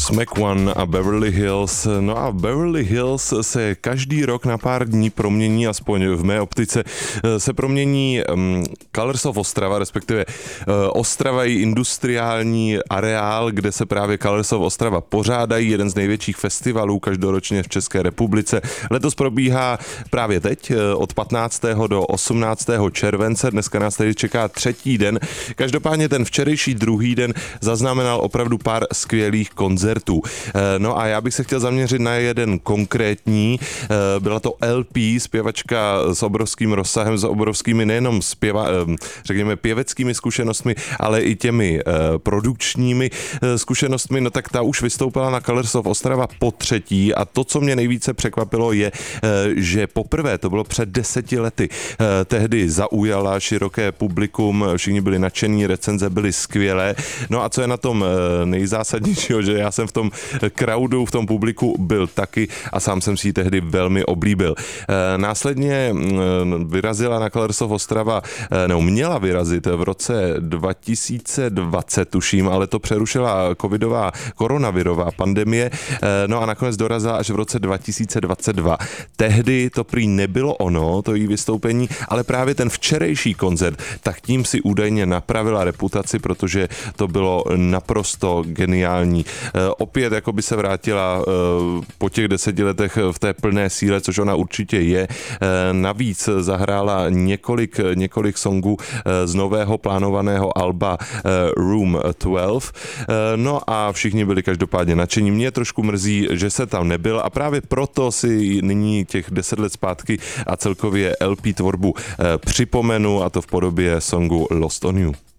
Smack One a Beverly Hills. No a Beverly Hills se každý rok na pár dní promění, aspoň v mé optice, se promění Colors of Ostrava, respektive Ostrava je industriální areál, kde se právě Colors of Ostrava pořádají, jeden z největších festivalů každoročně v České republice. Letos probíhá právě teď od 15. do 18. července, dneska nás tady čeká třetí den. Každopádně ten včerejší druhý den zaznamenal opravdu pár skvělých koncertů. No a já bych se chtěl zaměřit na jeden konkrétní. Byla to LP, zpěvačka s obrovským rozsahem, s obrovskými nejenom řekněme pěveckými zkušenostmi, ale i těmi produkčními zkušenostmi. No tak ta už vystoupila na Colors of Ostrava po třetí a to, co mě nejvíce překvapilo, je, že poprvé, to bylo před 10 lety, tehdy zaujala široké publikum, všichni byli nadšení, recenze byly skvělé. No a co je na tom nejzásadnějšího, že já jsem v tom crowdu, v tom publiku byl taky a sám jsem si ji tehdy velmi oblíbil. Následně vyrazila na Colors of Ostrava, měla vyrazit v roce 2020, tuším, ale to přerušila koronavirová pandemie, no a nakonec dorazila až v roce 2022. Tehdy to prý nebylo ono, to její vystoupení, ale právě ten včerejší koncert, tak tím si údajně napravila reputaci, protože to bylo naprosto geniální. Opět jako by se vrátila po těch 10 letech v té plné síle, což ona určitě je. Navíc zahrála několik songů z nového plánovaného alba Room 12. No a všichni byli každopádně nadšení. Mě trošku mrzí, že se tam nebyl a právě proto si nyní těch 10 let zpátky a celkově LP tvorbu připomenu, a to v podobě songu Lost on You.